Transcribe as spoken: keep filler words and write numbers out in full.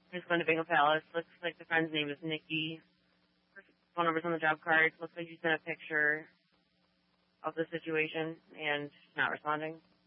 Just going to Bingo Palace. Looks like the friend's name is Nikki. Phone number's on the job card. Looks like she sent a picture of the situation and she's not responding.